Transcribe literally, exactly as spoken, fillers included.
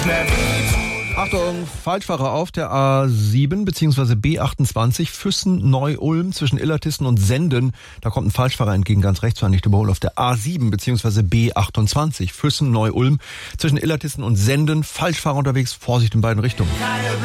Achtung, Falschfahrer auf der A sieben bzw. B achtundzwanzig Füssen-Neu-Ulm zwischen Illertissen und Senden. Da kommt ein Falschfahrer entgegen, ganz rechts, war nicht überholt. Auf der A sieben bzw. B achtundzwanzig Füssen-Neu-Ulm zwischen Illertissen und Senden. Falschfahrer unterwegs, Vorsicht in beiden Richtungen.